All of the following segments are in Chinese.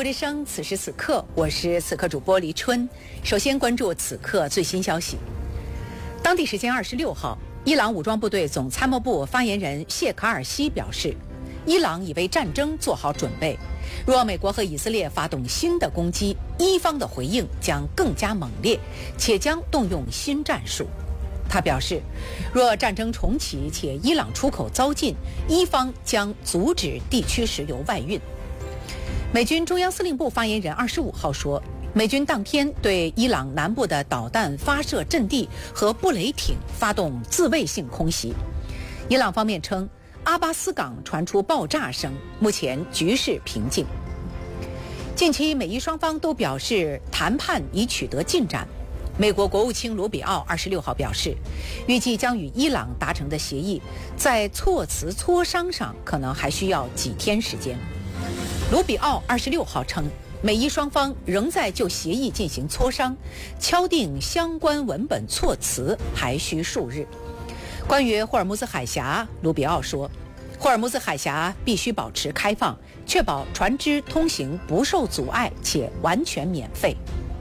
国之声，此时此刻，我是此刻主播黎春。首先关注此刻最新消息。当地时间26号，伊朗武装部队总参谋部发言人谢卡尔西表示，伊朗已为战争做好准备，若美国和以色列发动新的攻击，伊方的回应将更加猛烈，且将动用新战术。他表示，若战争重启且伊朗出口遭禁，伊方将阻止地区石油外运。美军中央司令部发言人25号说，美军当天对伊朗南部的导弹发射阵地和布雷艇发动自卫性空袭。伊朗方面称，阿巴斯港传出爆炸声，目前局势平静。近期美伊双方都表示谈判已取得进展。美国国务卿卢比奥26号表示，预计将与伊朗达成的协议在措辞磋商上可能还需要几天时间。卢比奥26号称，美伊双方仍在就协议进行磋商，敲定相关文本措辞还需数日。关于霍尔木兹海峡，卢比奥说，霍尔木兹海峡必须保持开放，确保船只通行不受阻碍且完全免费。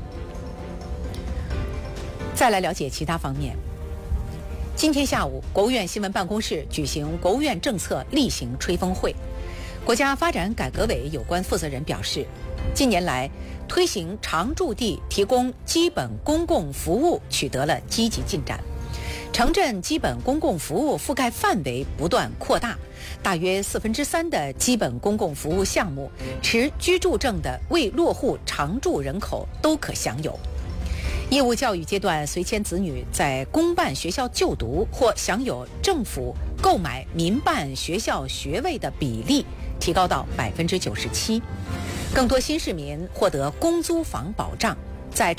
再来了解其他方面。今天下午，国务院新闻办公室举行国务院政策例行吹风会。国家发展改革委有关负责人表示，近年来推行常住地提供基本公共服务取得了积极进展，城镇基本公共服务覆盖范围不断扩大，大约3%的基本公共服务项目，持居住证的未落户常住人口都可享有。义务教育阶段随迁子女在公办学校就读或享有政府购买民办学校学位的比例提高到97%，更多新市民获得公租房保障，在